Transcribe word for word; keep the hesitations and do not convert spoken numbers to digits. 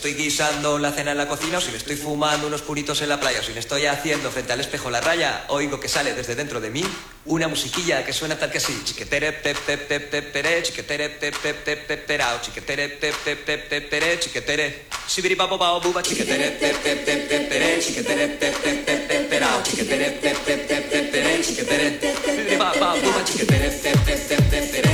estoy guisando la cena en la cocina, o si me estoy fumando unos puritos en la playa, o si me estoy haciendo frente al espejo la raya, oigo que sale desde dentro de mí una musiquilla que suena tal que así. Chiquetere pe pe pe pe pere, chiquetere pe pe pe pe perao, chiquetere pe pe pe pe pere, chiquetere shibiri babo bao buba, chiquetere pe pe pe pe pere, chiquetere pe pe pe pe perao, chiquetere pe pe pe pe pere, chiquetere shibiri babo buba, chiquetere pe pe pe pe pere.